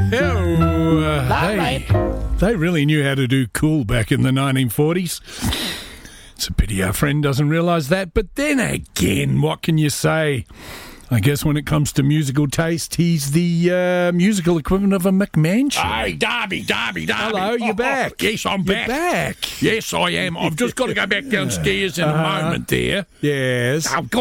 They really knew how to do cool back in the 1940s. It's a pity our friend doesn't realise that, but then again, what can you say? I guess when it comes to musical taste, he's the musical equivalent of a McMansion. Hey, Darby. Hello, you're back. Yes, I'm back. You're back. Yes, I am. I've just got to go back downstairs in a moment there. Yes. I've